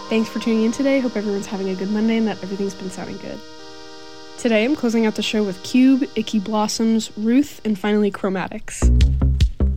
Thanks for tuning in today. Hope everyone's having a good Monday and that everything's been sounding good. Today I'm closing out the show with Cube, Icky Blossoms, Ruth, and finally Chromatics.